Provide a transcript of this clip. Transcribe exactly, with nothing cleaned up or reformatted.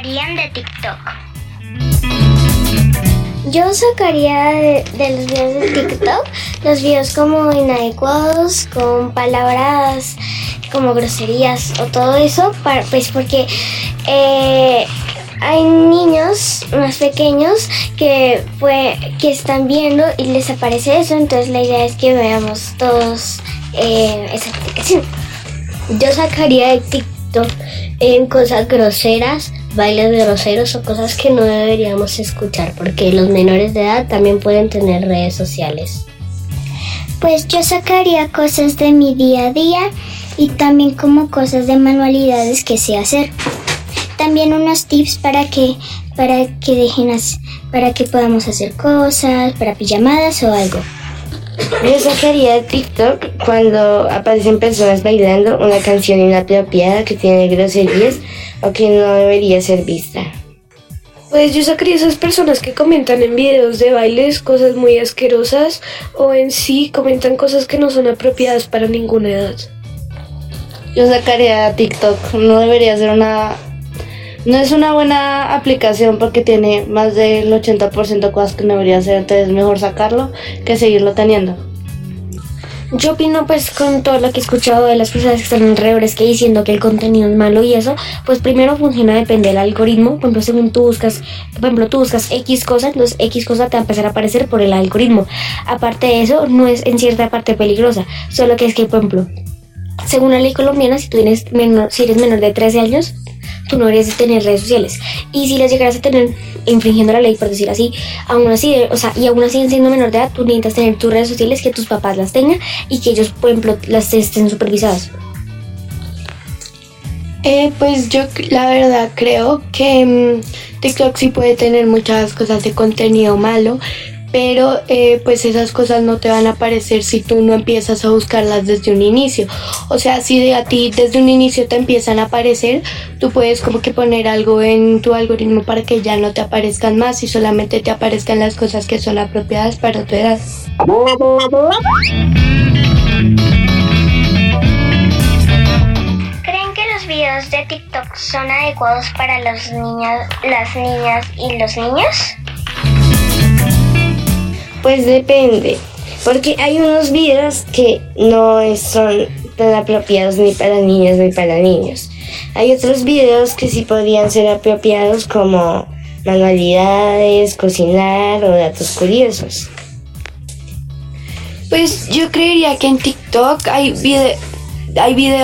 sacarían de TikTok? Yo sacaría de, de los videos de TikTok los videos como inadecuados, con palabras como groserías o todo eso, para, pues porque eh, hay niños más pequeños que, fue, que están viendo y les aparece eso, entonces la idea es que veamos todos eh, esa aplicación. Yo sacaría de TikTok en cosas groseras, bailes groseros o cosas que no deberíamos escuchar, porque los menores de edad también pueden tener redes sociales. Pues yo sacaría cosas de mi día a día y también como cosas de manualidades que sé hacer. También unos tips para que para que dejen as- para que podamos hacer cosas, para pijamadas o algo. Yo sacaría de TikTok cuando aparecen personas bailando una canción inapropiada que tiene groserías o que no debería ser vista. Pues yo sacaría esas personas que comentan en videos de bailes cosas muy asquerosas o en sí comentan cosas que no son apropiadas para ninguna edad. Yo sacaría TikTok, no debería ser una... No es una buena aplicación porque tiene más del ochenta por ciento de cosas que no debería hacer, entonces es mejor sacarlo que seguirlo teniendo. Yo opino pues con todo lo que he escuchado de las personas que están alrededor, es que diciendo que el contenido es malo y eso, pues primero funciona, depende del algoritmo. Por ejemplo, según tú buscas, por ejemplo, tú buscas X cosa, entonces X cosa te va a empezar a aparecer por el algoritmo. Aparte de eso, no es en cierta parte peligrosa, solo que es que, por ejemplo, según la ley colombiana, si tú tienes menor, si eres menor de trece años, tú no deberías tener redes sociales. Y si las llegaras a tener infringiendo la ley, por decir así, aún así, o sea, y aún así siendo menor de edad, tú necesitas tener tus redes sociales, que tus papás las tengan y que ellos, por ejemplo, las estén supervisadas. Eh, pues yo la verdad creo que mmm, TikTok sí puede tener muchas cosas de contenido malo, pero eh, pues esas cosas no te van a aparecer si tú no empiezas a buscarlas desde un inicio. O sea, si a ti desde un inicio te empiezan a aparecer, tú puedes como que poner algo en tu algoritmo para que ya no te aparezcan más y solamente te aparezcan las cosas que son apropiadas para tu edad. ¿Creen que los videos de TikTok son adecuados para los niños, las niñas y los niños? Pues depende, porque hay unos videos que no son tan apropiados ni para niñas ni para niños. Hay otros videos que sí podrían ser apropiados, como manualidades, cocinar o datos curiosos. Pues yo creería que en TikTok hay, vide- hay videos